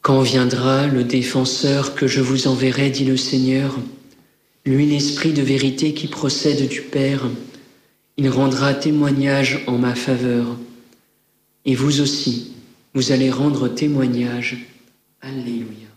Quand viendra le défenseur que je vous enverrai, dit le Seigneur, lui l'Esprit de vérité qui procède du Père, il rendra témoignage en ma faveur. Et vous aussi, vous allez rendre témoignage. Alléluia.